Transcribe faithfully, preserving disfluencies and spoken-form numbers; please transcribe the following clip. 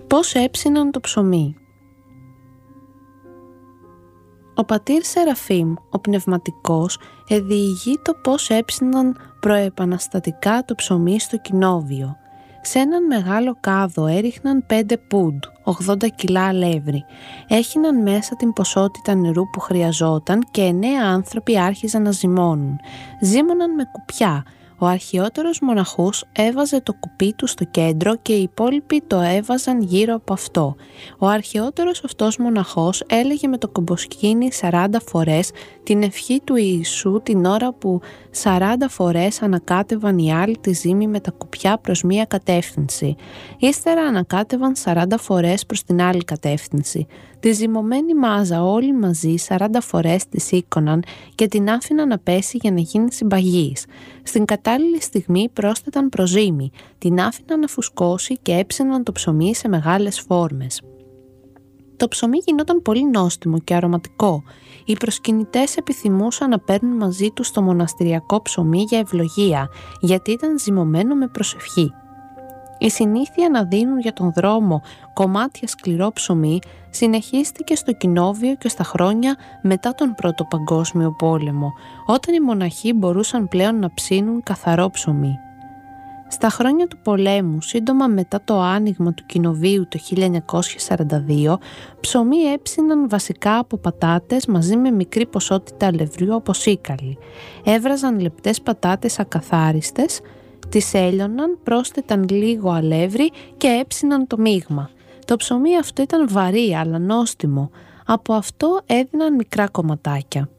Πώς έψιναν το ψωμί. Ο πατήρ Σεραφείμ, ο πνευματικός, εδιηγεί το πώς έψιναν προεπαναστατικά το ψωμί στο κοινόβιο. Σε έναν μεγάλο κάδο έριχναν πέντε πούντ, ογδόντα κιλά αλεύρι. Έχιναν μέσα την ποσότητα νερού που χρειαζόταν και εννέα άνθρωποι άρχιζαν να ζυμώνουν. Ζύμωναν με κουπιά. Ο αρχαιότερος μοναχός έβαζε το κουπί του στο κέντρο και οι υπόλοιποι το έβαζαν γύρω από αυτό. Ο αρχαιότερος αυτός μοναχός έλεγε με το κομποσκήνι σαράντα φορές την ευχή του Ιησού την ώρα που σαράντα φορές ανακάτευαν οι άλλοι τη ζύμη με τα κουπιά προς μία κατεύθυνση. Ύστερα ανακάτευαν σαράντα φορές προς την άλλη κατεύθυνση. Τη ζυμωμένη μάζα όλοι μαζί σαράντα φορές τη σήκωναν και την άφηναν να πέσει για να γίνει συμπαγής. Στην κατάλληλη στιγμή πρόσθεταν προζύμη, την άφηναν να φουσκώσει και έψαιναν το ψωμί σε μεγάλες φόρμες. Το ψωμί γινόταν πολύ νόστιμο και αρωματικό. Οι προσκυνητές επιθυμούσαν να παίρνουν μαζί τους το μοναστηριακό ψωμί για ευλογία, γιατί ήταν ζυμωμένο με προσευχή. Η συνήθεια να δίνουν για τον δρόμο κομμάτια σκληρό ψωμί συνεχίστηκε στο κοινόβιο και στα χρόνια μετά τον Πρώτο Παγκόσμιο Πόλεμο, όταν οι μοναχοί μπορούσαν πλέον να ψήνουν καθαρό ψωμί. Στα χρόνια του πολέμου, σύντομα μετά το άνοιγμα του κοινοβίου το χίλια εννιακόσια σαράντα δύο, ψωμί έψιναν βασικά από πατάτες μαζί με μικρή ποσότητα αλευριού από σίκαλη. Έβραζαν λεπτές πατάτες ακαθάριστες, τις έλειωναν, πρόσθεταν λίγο αλεύρι και έψιναν το μείγμα. Το ψωμί αυτό ήταν βαρύ αλλά νόστιμο. Από αυτό έδιναν μικρά κομματάκια.